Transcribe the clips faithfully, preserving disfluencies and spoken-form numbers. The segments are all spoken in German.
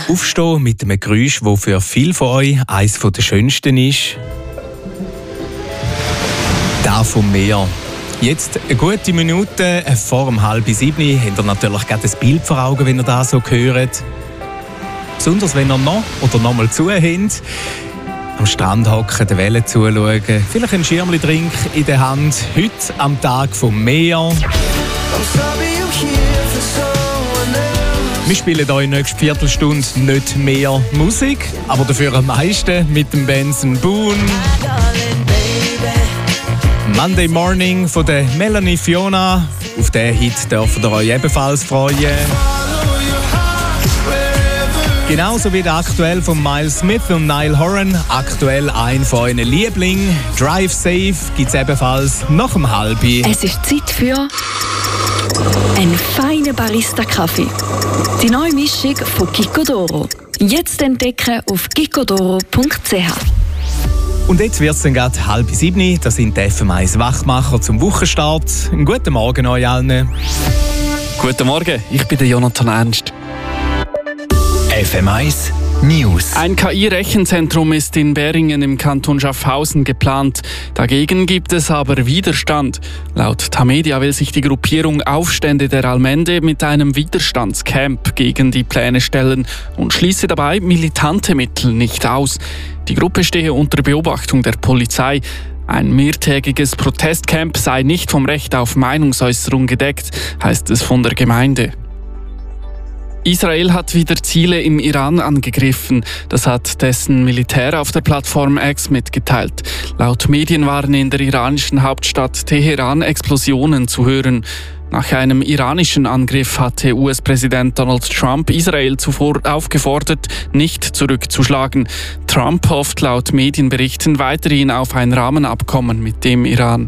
Aufstehen mit einem Geräusch, das für viele von euch eines der schönsten ist. Das vom Meer. Jetzt eine gute Minute vor um halb sieben habt ihr natürlich gerade ein Bild vor Augen, wenn ihr das so hört. Besonders wenn ihr noch oder noch mal zuhört. Am Strand hocken, den Wellen zuschauen, vielleicht ein Schirmli-Drink in der Hand. Heute am Tag vom Meer. Wir spielen hier in der nächsten Viertelstunde nicht mehr Musik, aber dafür am meisten mit dem Benson Boone. Monday Morning von der Melanie Fiona. Auf diesen Hit dürft ihr euch ebenfalls freuen. Genauso wie der aktuell von Miles Smith und Niall Horan. Aktuell ein von euren Lieblingen. Drive Safe gibt es ebenfalls nach dem Halbi. Es ist Zeit für einen feinen Barista-Kaffee. Die neue Mischung von Gicodoro. Jetzt entdecken auf gicodoro punkt c h. Und jetzt wird es dann gerade halb sieben. Das sind die F M eins Wachmacher zum Wochenstart. Einen guten Morgen euch allen. Guten Morgen, ich bin der Jonathan Ernst. F M eins News. Ein K I-Rechenzentrum ist in Beringen im Kanton Schaffhausen geplant. Dagegen gibt es aber Widerstand. Laut Tamedia will sich die Gruppierung Aufstände der Allmende mit einem Widerstandscamp gegen die Pläne stellen und schließe dabei militante Mittel nicht aus. Die Gruppe stehe unter Beobachtung der Polizei. Ein mehrtägiges Protestcamp sei nicht vom Recht auf Meinungsäußerung gedeckt, heißt es von der Gemeinde. Israel hat wieder Ziele im Iran angegriffen. Das hat dessen Militär auf der Plattform X mitgeteilt. Laut Medien waren in der iranischen Hauptstadt Teheran Explosionen zu hören. Nach einem iranischen Angriff hatte U S-Präsident Donald Trump Israel zuvor aufgefordert, nicht zurückzuschlagen. Trump hofft laut Medienberichten weiterhin auf ein Rahmenabkommen mit dem Iran.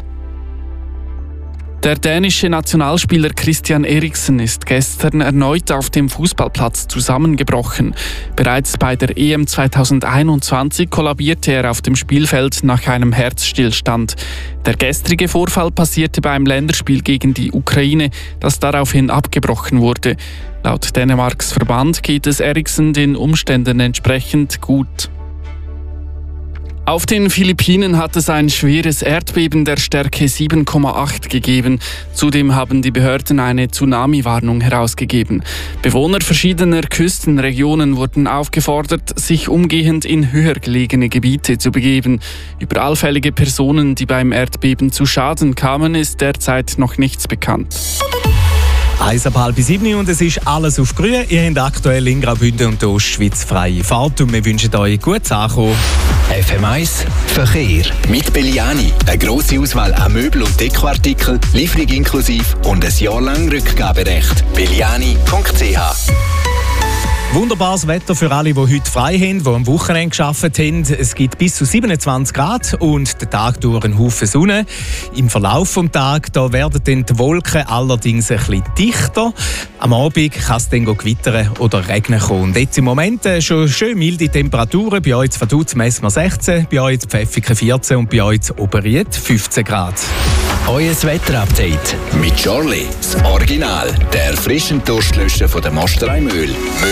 Der dänische Nationalspieler Christian Eriksen ist gestern erneut auf dem Fußballplatz zusammengebrochen. Bereits bei der E M zweitausendeinundzwanzig kollabierte er auf dem Spielfeld nach einem Herzstillstand. Der gestrige Vorfall passierte beim Länderspiel gegen die Ukraine, das daraufhin abgebrochen wurde. Laut Dänemarks Verband geht es Eriksen den Umständen entsprechend gut. Auf den Philippinen hat es ein schweres Erdbeben der Stärke sieben Komma acht gegeben. Zudem haben die Behörden eine Tsunami-Warnung herausgegeben. Bewohner verschiedener Küstenregionen wurden aufgefordert, sich umgehend in höher gelegene Gebiete zu begeben. Über allfällige Personen, die beim Erdbeben zu Schaden kamen, ist derzeit noch nichts bekannt. Eins ab halb sieben und es ist alles auf grün. Ihr habt aktuell in Graubünden und der Ostschweiz freie Fahrt und wir wünschen euch gutes Ankommen. F M eins Verkehr mit Belliani. Eine grosse Auswahl an Möbel- und Dekoartikeln, Lieferung inklusive und ein Jahr lang Rückgaberecht. belliani punkt c h. Wunderbares Wetter für alle, die heute frei haben, die am Wochenende gearbeitet haben. Es gibt bis zu siebenundzwanzig Grad und der Tag durch einen Haufen Sonne. Im Verlauf des Tages da werden dann die Wolken allerdings ein bisschen dichter. Am Abend kann es dann gewittern oder regnen kommen. Und jetzt im Moment schon schön milde Temperaturen. Bei euch in Vaduz messen wir sechzehn, bei euch in Pfäffiken vierzehn und bei euch in Oberried fünfzehn Grad. Euer Wetterupdate mit Charlie, das Original, der frischen Durstlöscher von der Mosterei Mühl.